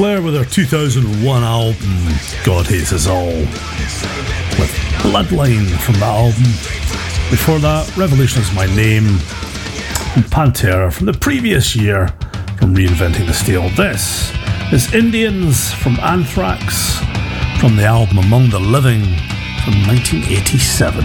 Slayer with their 2001 album God Hates Us All, with Bloodline from the album. Before that, Revolution Is My Name, and Pantera from the previous year from Reinventing the Steel. This is Indians from Anthrax from the album Among the Living from 1987.